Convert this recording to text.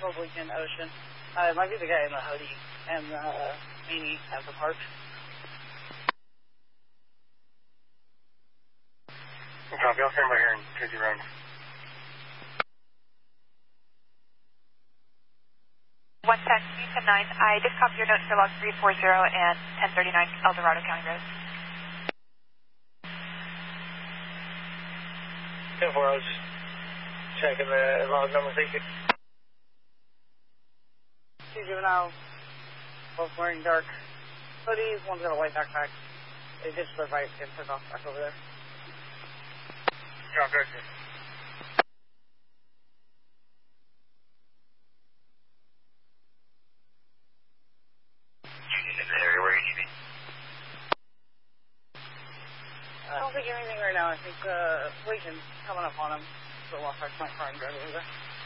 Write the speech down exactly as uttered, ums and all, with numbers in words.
Lincoln Ocean. Uh, it might be the guy in the hoodie and the uh, beanie at the park. Copy, I'll stand by here and take you around. one ten, ten nine, I did copy your notes for log three four zero and ten thirty-nine El Dorado County Road. ten four, I was just checking the log number, thank you. Two juveniles, both wearing dark hoodies, one's got a white backpack. They ditched their bike and took off back over there. Drop right there. In the area where you need me? I don't think anything right now. I think uh, Lincoln's coming up on him. So we'll walk back to my car and drive over there.